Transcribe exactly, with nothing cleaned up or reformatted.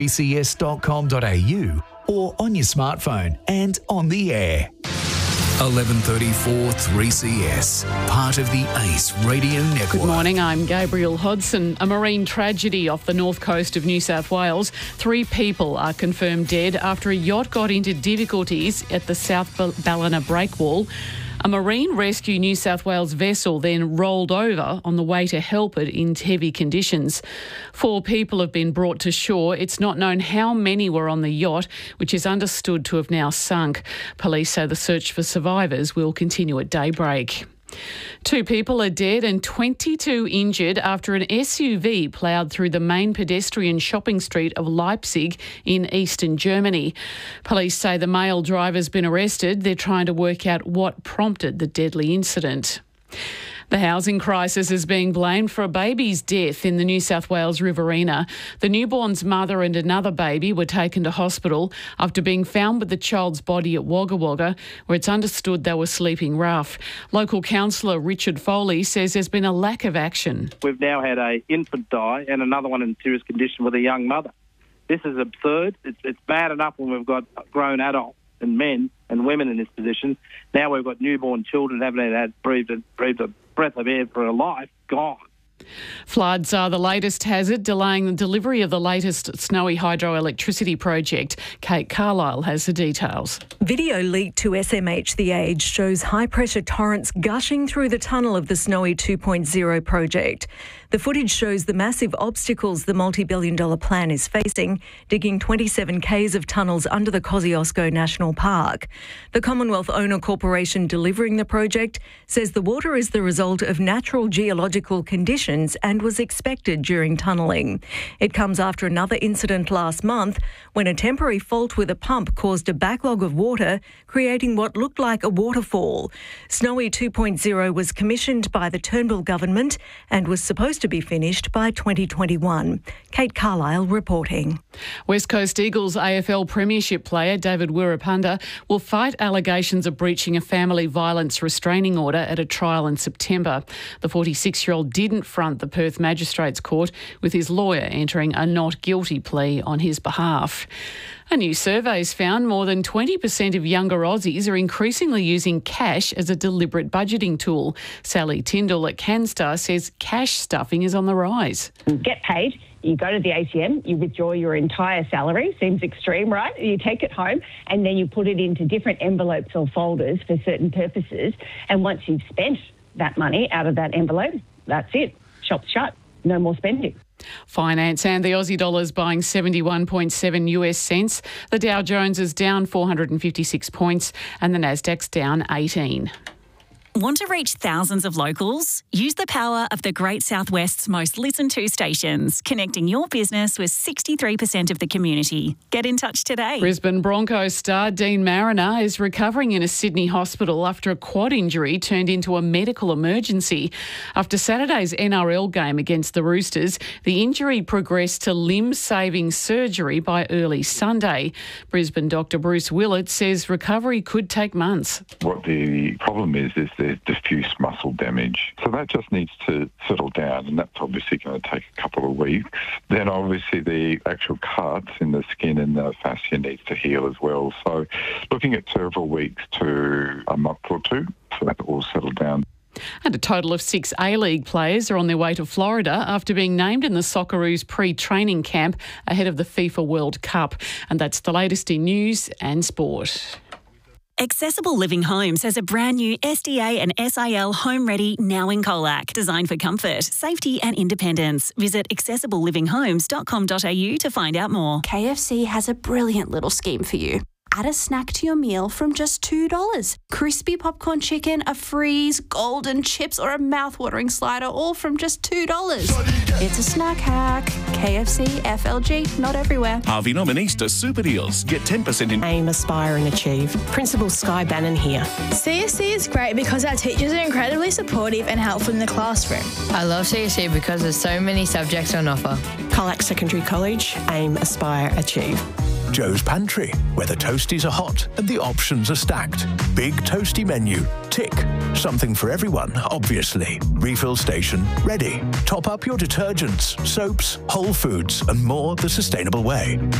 three c s dot com dot a u or on your smartphone and on the air. eleven thirty-four three C S, part of the ACE Radio Network. Good morning, I'm Gabriel Hodson. A marine tragedy off the north coast of New South Wales. Three people are confirmed dead after a yacht got into difficulties at the South Ballina breakwall. A Marine Rescue New South Wales vessel then rolled over on the way to help it in heavy conditions. Four people have been brought to shore. It's not known how many were on the yacht, which is understood to have now sunk. Police say the search for survivors will continue at daybreak. Two people are dead and twenty-two injured after an S U V ploughed through the main pedestrian shopping street of Leipzig in eastern Germany. Police say the male driver's been arrested. They're trying to work out what prompted the deadly incident. The housing crisis is being blamed for a baby's death in the New South Wales Riverina. The newborn's mother and another baby were taken to hospital after being found with the child's body at Wagga Wagga, where it's understood they were sleeping rough. Local councillor Richard Foley says there's been a lack of action. We've now had an infant die and another one in serious condition with a young mother. This is absurd. It's, it's bad enough when we've got grown adults and men and women in this position. Now we've got newborn children haven't had breathed, breathed a breath of air for a life gone. Floods are the latest hazard, delaying the delivery of the latest Snowy hydroelectricity project. Kate Carlisle has the details. Video leaked to S M H The Age shows high-pressure torrents gushing through the tunnel of the Snowy two point oh project. The footage shows the massive obstacles the multi-billion dollar plan is facing, digging twenty-seven kays of tunnels under the Kosciuszko National Park. The Commonwealth Owner Corporation delivering the project says the water is the result of natural geological conditions and was expected during tunnelling. It comes after another incident last month when a temporary fault with a pump caused a backlog of water, creating what looked like a waterfall. Snowy two point oh was commissioned by the Turnbull government and was supposed to be finished by twenty twenty-one. Kate Carlisle reporting. West Coast Eagles A F L Premiership player David Wirapanda will fight allegations of breaching a family violence restraining order at a trial in September. The forty-six-year-old didn't front the Perth Magistrates Court, with his lawyer entering a not guilty plea on his behalf. A new survey's found more than twenty percent of younger Aussies are increasingly using cash as a deliberate budgeting tool. Sally Tyndall at CanStar says cash stuffing is on the rise. Get paid, you go to the A T M, you withdraw your entire salary. Seems extreme, right? You take it home and then you put it into different envelopes or folders for certain purposes. And once you've spent that money out of that envelope, that's it. Shop's shut. No more spending. Finance and the Aussie dollar is buying seventy-one point seven US cents. The Dow Jones is down four hundred fifty-six points and the Nasdaq's down eighteen. Want to reach thousands of locals? Use the power of the Great South West's most listened to stations, connecting your business with sixty-three percent of the community. Get in touch today. Brisbane Broncos star Dean Mariner is recovering in a Sydney hospital after a quad injury turned into a medical emergency. After Saturday's N R L game against the Roosters, the injury progressed to limb-saving surgery by early Sunday. Brisbane Doctor Bruce Willett says recovery could take months. What the problem is, is there's diffuse muscle damage. So that just needs to settle down, and that's obviously going to take a couple of weeks. Then obviously the actual cuts in the skin and the fascia needs to heal as well. So looking at several weeks to a month or two for that to all settle down. And a total of six A-League players are on their way to Florida after being named in the Socceroos pre-training camp ahead of the FIFA World Cup. And that's the latest in news and sport. Accessible Living Homes has a brand new S D A and S I L Home Ready now in Colac, designed for comfort, safety and independence. Visit accessible living homes dot com dot a u to find out more. K F C has a brilliant little scheme for you. Add a snack to your meal from just two dollars. Crispy popcorn chicken, a freeze, golden chips or a mouth-watering slider, all from just two dollars. It's a snack hack. K F C, F L G, not everywhere. Harvey Norman Easter Super Deals. Get ten percent in... Aim, aspire and achieve. Principal Sky Bannon here. C S C is great because our teachers are incredibly supportive and helpful in the classroom. I love C S C because there's so many subjects on offer. Colac Secondary College. Aim, aspire, achieve. Joe's Pantry, where the toasties are hot and the options are stacked. Big toasty menu. Tick. Something for everyone, obviously. Refill station, ready. Top up your detergents, soaps, Whole Foods, and more the sustainable way.